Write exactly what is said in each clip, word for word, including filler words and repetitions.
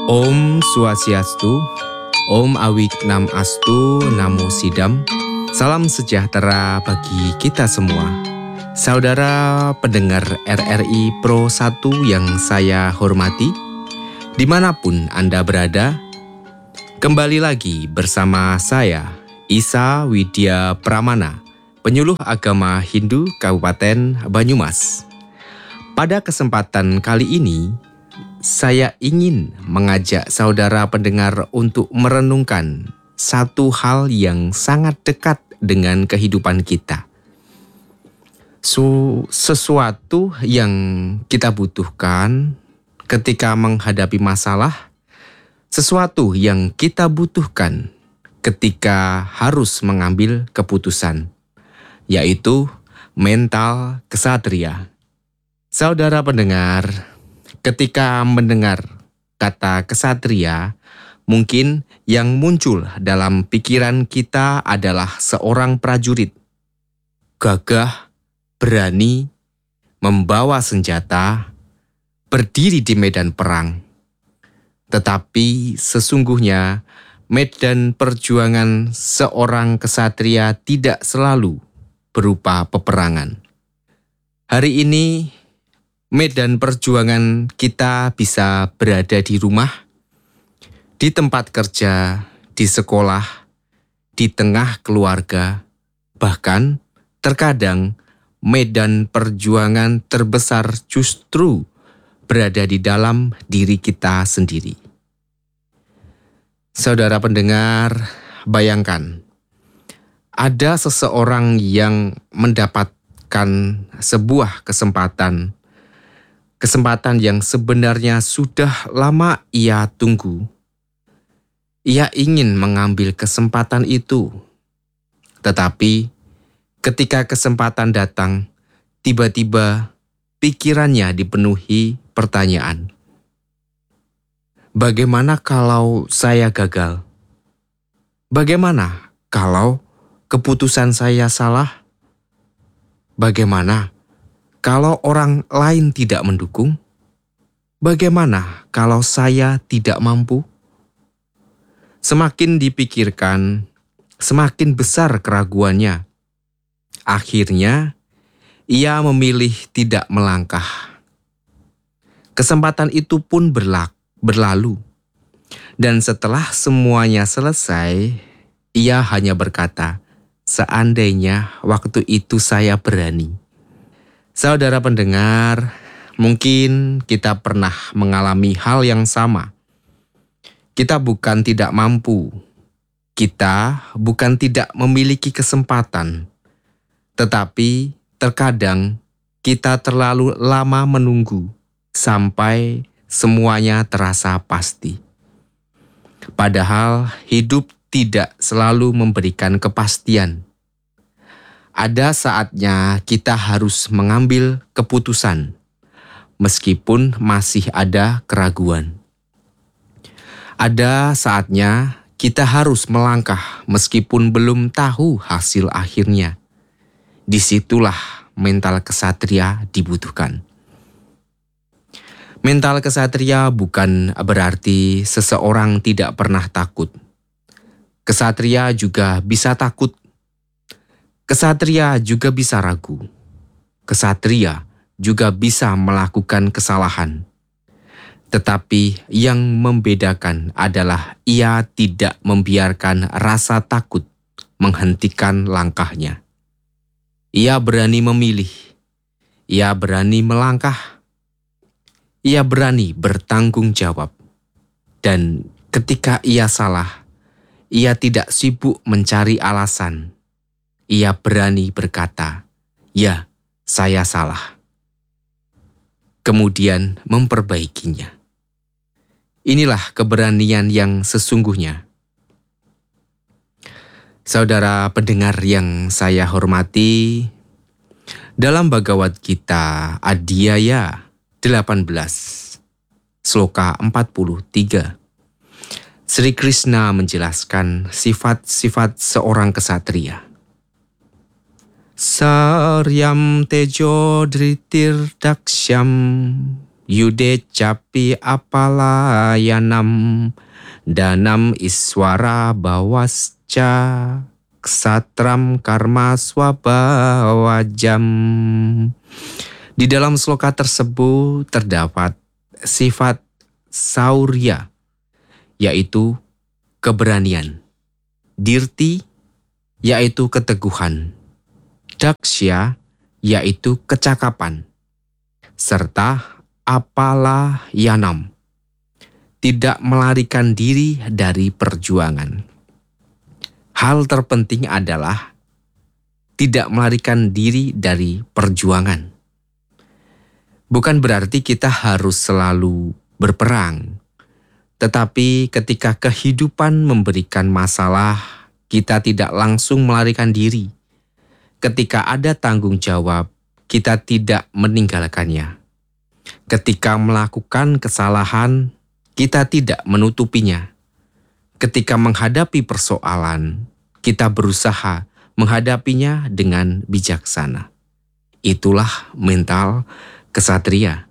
Om Swastiastu, Om Awik Nam Astu, Namo Sidam. Salam sejahtera bagi kita semua. Saudara pendengar R R I Pro satu yang saya hormati, dimanapun Anda berada, kembali lagi bersama saya, Isa Widya Pramana, penyuluh agama Hindu Kabupaten Banyumas. Pada kesempatan kali ini, saya ingin mengajak saudara pendengar untuk merenungkan satu hal yang sangat dekat dengan kehidupan kita. Su- sesuatu yang kita butuhkan ketika menghadapi masalah, sesuatu yang kita butuhkan ketika harus mengambil keputusan, yaitu mental kesatria. Saudara pendengar, ketika mendengar kata kesatria, mungkin yang muncul dalam pikiran kita adalah seorang prajurit, gagah, berani, membawa senjata, berdiri di medan perang. Tetapi sesungguhnya medan perjuangan seorang kesatria tidak selalu berupa peperangan. Hari ini medan perjuangan kita bisa berada di rumah, di tempat kerja, di sekolah, di tengah keluarga, bahkan terkadang medan perjuangan terbesar justru berada di dalam diri kita sendiri. Saudara pendengar, bayangkan, ada seseorang yang mendapatkan sebuah kesempatan Kesempatan yang sebenarnya sudah lama ia tunggu. Ia ingin mengambil kesempatan itu. Tetapi ketika kesempatan datang, tiba-tiba pikirannya dipenuhi pertanyaan. Bagaimana kalau saya gagal? Bagaimana kalau keputusan saya salah? Bagaimana kalau orang lain tidak mendukung? Bagaimana kalau saya tidak mampu? Semakin dipikirkan, semakin besar keraguannya. Akhirnya, ia memilih tidak melangkah. Kesempatan itu pun berlak, berlalu. Dan setelah semuanya selesai, ia hanya berkata, "Seandainya waktu itu saya berani." Saudara pendengar, mungkin kita pernah mengalami hal yang sama. Kita bukan tidak mampu, kita bukan tidak memiliki kesempatan, tetapi terkadang kita terlalu lama menunggu sampai semuanya terasa pasti. Padahal hidup tidak selalu memberikan kepastian. Ada saatnya kita harus mengambil keputusan, meskipun masih ada keraguan. Ada saatnya kita harus melangkah, meskipun belum tahu hasil akhirnya. Disitulah mental kesatria dibutuhkan. Mental kesatria bukan berarti seseorang tidak pernah takut. Kesatria juga bisa takut. Kesatria juga bisa ragu. Kesatria juga bisa melakukan kesalahan. Tetapi yang membedakan adalah ia tidak membiarkan rasa takut menghentikan langkahnya. Ia berani memilih. Ia berani melangkah. Ia berani bertanggung jawab. Dan ketika ia salah, ia tidak sibuk mencari alasan. Ia berani berkata, "Ya, saya salah." Kemudian memperbaikinya. Inilah keberanian yang sesungguhnya. Saudara pendengar yang saya hormati, dalam Bhagavad Gita Adhyaya delapan belas, Sloka empat puluh tiga, Sri Krishna menjelaskan sifat-sifat seorang kesatria. Saryam tejo dritir daksyam Yude capi apalayanam, danam iswara bawasca, ksatram karma swabawajam. Di dalam sloka tersebut terdapat sifat saurya, yaitu keberanian. Dirti, yaitu keteguhan. Daksya, yaitu kecakapan. Serta apalayanam, tidak melarikan diri dari perjuangan. Hal terpenting adalah tidak melarikan diri dari perjuangan. Bukan berarti kita harus selalu berperang, tetapi ketika kehidupan memberikan masalah, kita tidak langsung melarikan diri. Ketika ada tanggung jawab, kita tidak meninggalkannya. Ketika melakukan kesalahan, kita tidak menutupinya. Ketika menghadapi persoalan, kita berusaha menghadapinya dengan bijaksana. Itulah mental kesatria.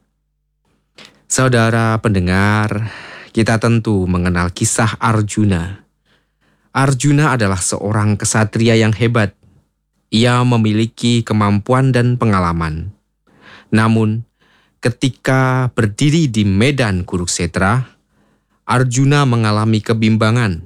Saudara pendengar, kita tentu mengenal kisah Arjuna. Arjuna adalah seorang kesatria yang hebat. Ia memiliki kemampuan dan pengalaman. Namun, ketika berdiri di medan Kurukshetra, Arjuna mengalami kebimbangan.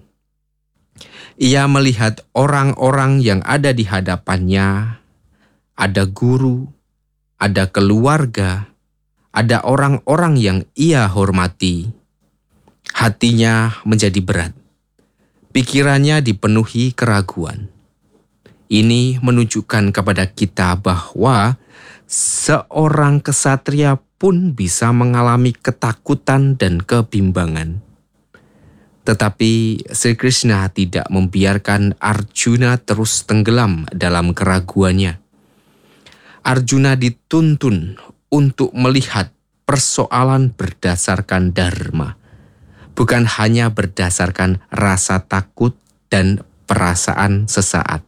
Ia melihat orang-orang yang ada di hadapannya, ada guru, ada keluarga, ada orang-orang yang ia hormati. Hatinya menjadi berat. Pikirannya dipenuhi keraguan. Ini menunjukkan kepada kita bahwa seorang kesatria pun bisa mengalami ketakutan dan kebimbangan. Tetapi Sri Krishna tidak membiarkan Arjuna terus tenggelam dalam keraguannya. Arjuna dituntun untuk melihat persoalan berdasarkan dharma, bukan hanya berdasarkan rasa takut dan perasaan sesaat.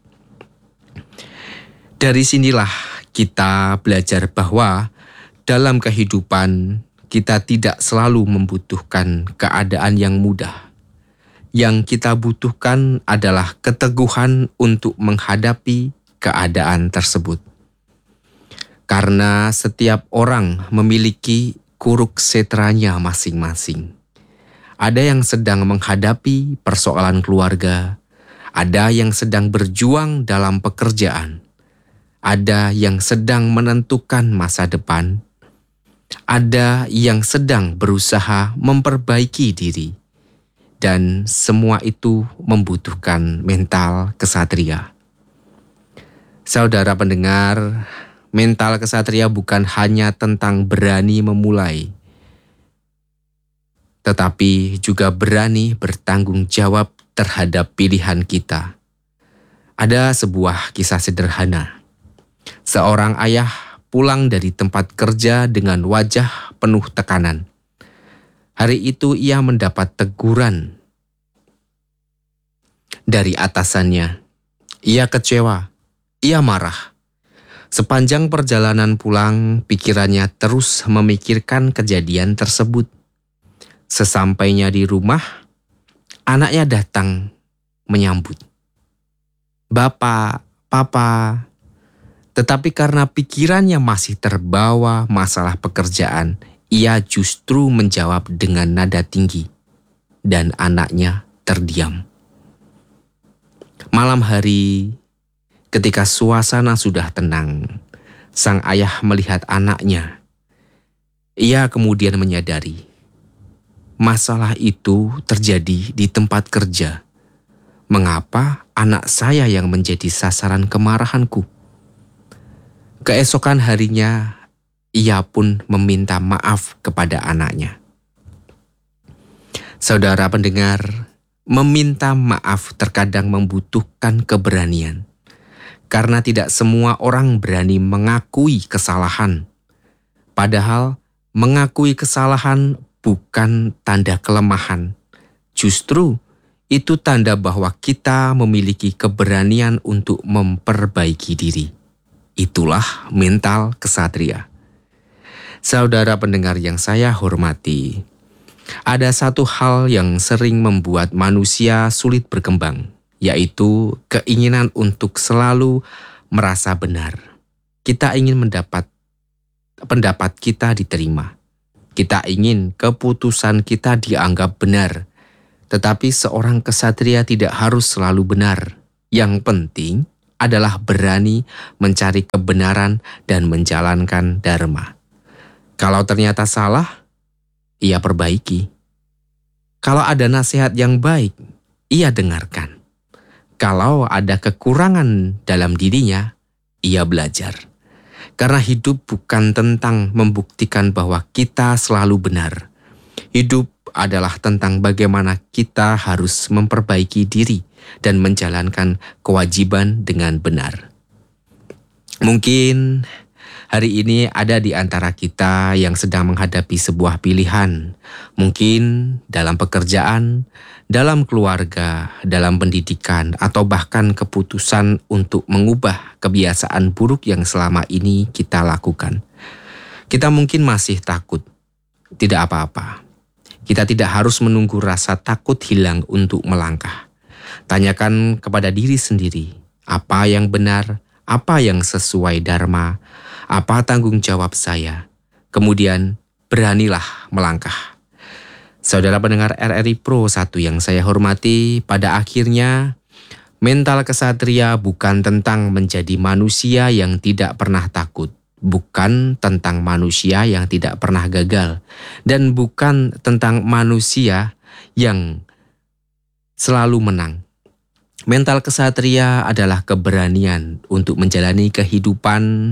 Dari sinilah kita belajar bahwa dalam kehidupan kita tidak selalu membutuhkan keadaan yang mudah. Yang kita butuhkan adalah keteguhan untuk menghadapi keadaan tersebut. Karena setiap orang memiliki Kuruksetranya masing-masing. Ada yang sedang menghadapi persoalan keluarga, ada yang sedang berjuang dalam pekerjaan, ada yang sedang menentukan masa depan, ada yang sedang berusaha memperbaiki diri, dan semua itu membutuhkan mental kesatria. Saudara pendengar, mental kesatria bukan hanya tentang berani memulai, tetapi juga berani bertanggung jawab terhadap pilihan kita. Ada sebuah kisah sederhana. Seorang ayah pulang dari tempat kerja dengan wajah penuh tekanan. Hari itu ia mendapat teguran dari atasannya. Ia kecewa, ia marah. Sepanjang perjalanan pulang, pikirannya terus memikirkan kejadian tersebut. Sesampainya di rumah, anaknya datang menyambut. "Bapak, Papa." Tetapi karena pikirannya masih terbawa masalah pekerjaan, ia justru menjawab dengan nada tinggi, dan anaknya terdiam. Malam hari, ketika suasana sudah tenang, sang ayah melihat anaknya. Ia kemudian menyadari, masalah itu terjadi di tempat kerja. Mengapa anak saya yang menjadi sasaran kemarahanku? Keesokan harinya, ia pun meminta maaf kepada anaknya. Saudara pendengar, meminta maaf terkadang membutuhkan keberanian. Karena tidak semua orang berani mengakui kesalahan. Padahal mengakui kesalahan bukan tanda kelemahan. Justru itu tanda bahwa kita memiliki keberanian untuk memperbaiki diri. Itulah mental kesatria. Saudara pendengar yang saya hormati, ada satu hal yang sering membuat manusia sulit berkembang, yaitu keinginan untuk selalu merasa benar. Kita ingin mendapat pendapat kita diterima. Kita ingin keputusan kita dianggap benar. Tetapi seorang kesatria tidak harus selalu benar. Yang penting adalah berani mencari kebenaran dan menjalankan dharma. Kalau ternyata salah, ia perbaiki. Kalau ada nasihat yang baik, ia dengarkan. Kalau ada kekurangan dalam dirinya, ia belajar. Karena hidup bukan tentang membuktikan bahwa kita selalu benar. Hidup adalah tentang bagaimana kita harus memperbaiki diri dan menjalankan kewajiban dengan benar. Mungkin hari ini ada di antara kita yang sedang menghadapi sebuah pilihan. Mungkin dalam pekerjaan, dalam keluarga, dalam pendidikan, atau bahkan keputusan untuk mengubah kebiasaan buruk yang selama ini kita lakukan. Kita mungkin masih takut. Tidak apa-apa. Kita tidak harus menunggu rasa takut hilang untuk melangkah. Tanyakan kepada diri sendiri, apa yang benar, apa yang sesuai dharma, apa tanggung jawab saya. Kemudian beranilah melangkah. Saudara pendengar R R I Pro satu yang saya hormati, pada akhirnya mental kesatria bukan tentang menjadi manusia yang tidak pernah takut. Bukan tentang manusia yang tidak pernah gagal, dan bukan tentang manusia yang selalu menang. Mental kesatria adalah keberanian untuk menjalani kehidupan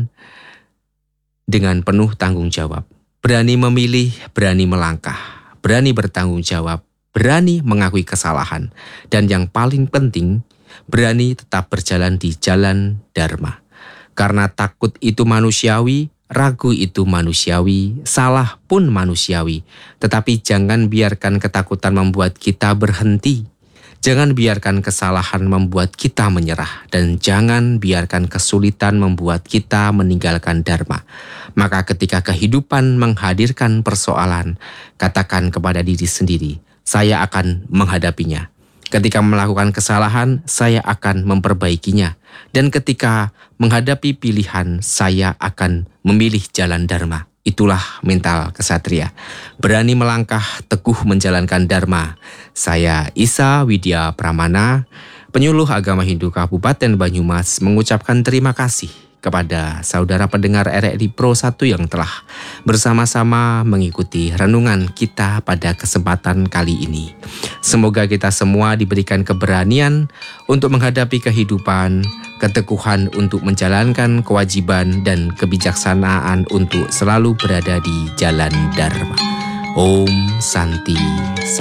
dengan penuh tanggung jawab. Berani memilih, berani melangkah, berani bertanggung jawab, berani mengakui kesalahan, dan yang paling penting, berani tetap berjalan di jalan dharma. Karena takut itu manusiawi, ragu itu manusiawi, salah pun manusiawi. Tetapi jangan biarkan ketakutan membuat kita berhenti. Jangan biarkan kesalahan membuat kita menyerah. Dan jangan biarkan kesulitan membuat kita meninggalkan dharma. Maka ketika kehidupan menghadirkan persoalan, katakan kepada diri sendiri, saya akan menghadapinya. Ketika melakukan kesalahan, saya akan memperbaikinya. Dan ketika menghadapi pilihan, saya akan memilih jalan dharma. Itulah mental kesatria. Berani melangkah, teguh menjalankan dharma. Saya Isa Widya Pramana, penyuluh agama Hindu Kabupaten Banyumas, mengucapkan terima kasih kepada saudara pendengar R R I Pro satu yang telah bersama-sama mengikuti renungan kita pada kesempatan kali ini. Semoga kita semua diberikan keberanian untuk menghadapi kehidupan, keteguhan untuk menjalankan kewajiban, dan kebijaksanaan untuk selalu berada di jalan dharma. Om Santi.